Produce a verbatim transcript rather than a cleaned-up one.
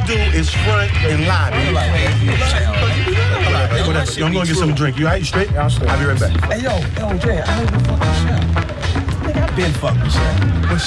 do is front and lie, man. Whatever. I'm gonna get something to drink. You all right? You straight? Yeah, I'm straight. I'll be right back. Hey, yo, yo, Jay, I ain't been fucking Chef. Nigga, I been fucking Chef.